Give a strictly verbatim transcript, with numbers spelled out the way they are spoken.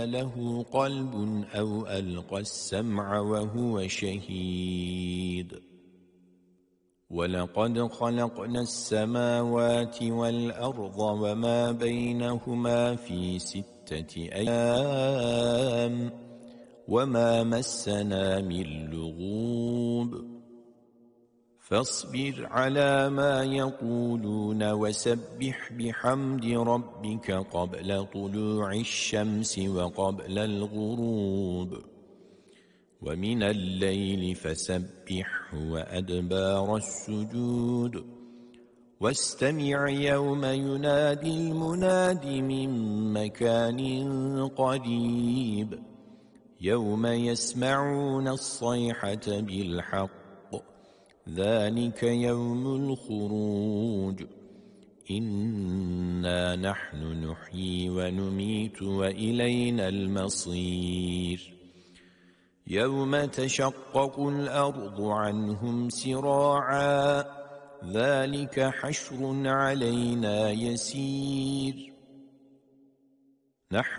له قلب أو ألقى السمع وهو شهيد ولقد خلقنا السماوات والأرض وما بينهما في ستة أيام وما مسنا من لغوب فاصبر على ما يقولون وسبح بحمد ربك قبل طلوع الشمس وقبل الغروب ومن الليل فسبحه وأدبار السجود واستمع يوم ينادي المناد من مكان قريب يوم يسمعون الصيحة بالحق ذلك يوم الخروج إنا نحن نحيي ونميت وإلينا المصير يوم تشقق الأرض عنهم سراعا ذلك حشر علينا يسير نحن